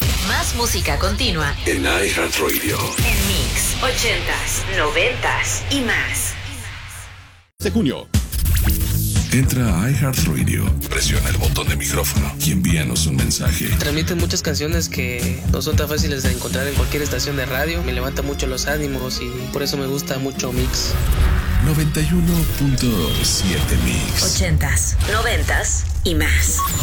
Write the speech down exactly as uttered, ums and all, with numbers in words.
Más música continua en iHeartRadio. En Mix, ochentas, noventas y más. De junio. Entra a iHeartRadio, presiona el botón de micrófono y envíanos un mensaje. Transmiten muchas canciones que no son tan fáciles de encontrar en cualquier estación de radio. Me levanta mucho los ánimos y por eso me gusta mucho Mix. noventa y uno punto siete Mix. Ochentas, noventas y más.